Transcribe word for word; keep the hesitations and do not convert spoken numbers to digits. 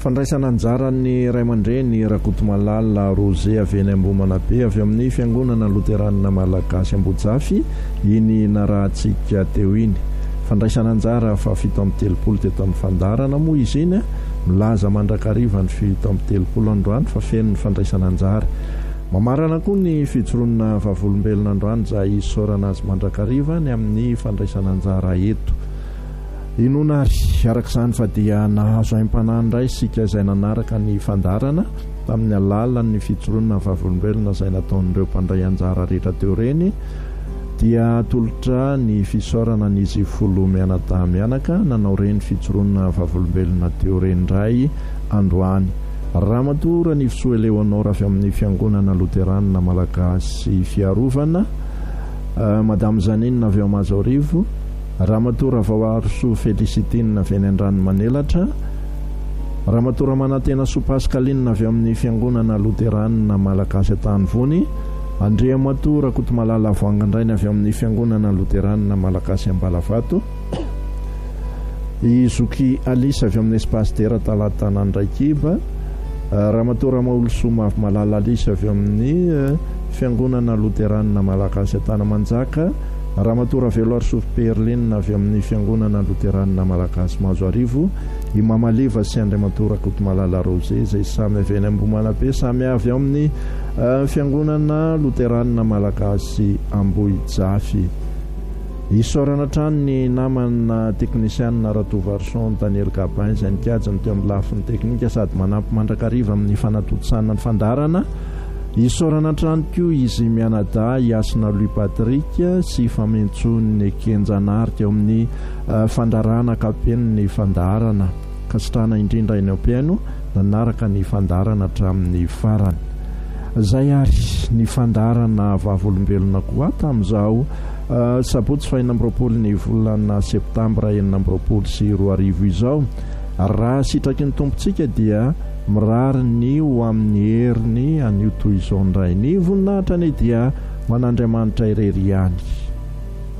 fandraisana anjarany ray aman-dreny Rakotomalala Roger avy eny Ambomana be avy amin'ny fiangonana Loteranina Malagasy Ambojafy iny narahantsika teo iny. Fandraisana anjara fa fito amby telopolo teto amin'ny fandarana moa izy iny milaza mandrakariva ny fito amby telopolo androany fa feno ny fandraisana anjara. Mamarana koa ny fijoroana vavolombelona androany izay isaorana azy mandrakariva ny amin'ny fandraisana anjara eto. Inona ary arak'izany fa dia nahazo haim-panahy indray isika izay nanaraka ny fandarana tamin'ny alalan'ny fijoroana vavolombelona izay nataon'ireo mpandray anjara rehetra teo reny, dia tolotra ny fisaorana n'izy folo mianadahy mianaka nanao reny fijoroana vavolombelona teo reny indray androany. Ramatoa Ranivosoa Eleonora avy amin'ny fiangonana Loteranina Malagasy Fiarovana, Madame Zanine avy ao Mazaorivo, Ramatoa Vavaroso Felicitine avy any Andranomanelatra, Ramatoa Manantena Sopaskalinina avy amin'ny fiangonana Loteranina Malagasy Antanivony, Andriamato Rakotomalala Voangandraina avy amin'ny fiangonana Loteranina Malagasy Ambalavato, Izoky Alisa avy amin'ny Espace Dera Talatanandraikiba, Ramatoa Maolosoma avy Malala Alisa avy amin'ny fiangonana Loteranina Malagasy Antanamanjaka, Ramatoa Veloarso Perlina avy amin'ny fiangonana Loteranina Malagasy Mazoarivo, Imamaleva sy Andriamato Rakotomalala Roger izay samy avy eny Ambomana be samy avy amin'ny fiangonana Loteranina Malagasy Ambohijafy. Isaorana trano ny namana teknisianina Ratovarson Daniel Gabin izay nikajany teo amin'ny lafiny teknika sady manampy mandrakariva amin'ny fanatotosana ny fandarana. Isaorana trano koa izy mianadahy Asina Louis Patrick sy famentsony Kenjanary teo amin'ny fandarana kapen'ny fandarana. Kasitrana indrindra eny am-piaino nanaraka ny fandarana hatramin'ny farany. Zay ary ny fandarana vavolombelona koa tamin'izao sabotsy faha enina amby roapolo ny volana septambra enina amby roapolo sy roa arivo izao. Raha sitraky ny tompontsika dia mirary ny ho amin'ny heriny anio toy izao indray. Ny voninahitra ny dia manandriamanitra irery ihany.